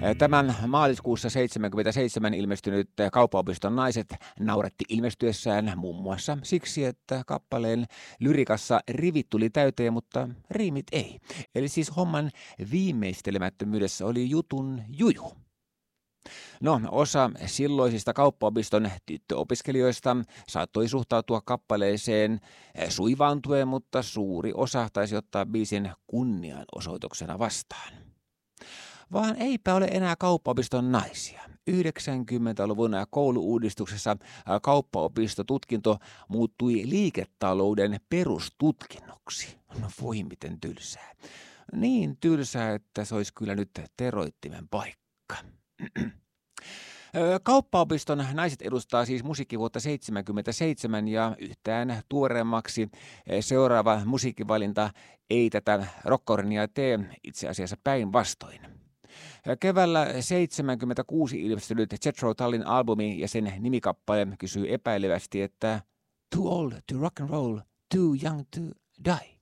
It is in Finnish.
Tämän maaliskuussa 1977 ilmestynyt Kauppaopiston naiset nauratti ilmestyessään muun muassa siksi, että kappaleen lyrikassa rivit tuli täyteen, mutta riimit ei. Eli siis homman viimeistelemättömyydessä oli jutun juju. No, osa silloisista Kauppaopiston tyttöopiskelijoista saattoi suhtautua kappaleeseen suivaantuen, mutta suuri osa taisi ottaa biisin kunnianosoituksena vastaan. Vaan eipä ole enää Kauppaopiston naisia. 90-luvun kouluuudistuksessa kauppaopistotutkinto muuttui liiketalouden perustutkinnoksi. No voi miten tylsää. Niin tylsää, että se olisi kyllä nyt teroittimen paikka. Kauppaopiston naiset edustaa siis musiikkivuotta 1977 ja yhtään tuoreemmaksi seuraava musiikkivalinta ei tätä rockauria tee, itse asiassa päinvastoin. Keväällä 1976 ilmestynyt Jethro Tullin albumi ja sen nimikappale kysyy epäilevästi, että too old to rock and roll, too young to die.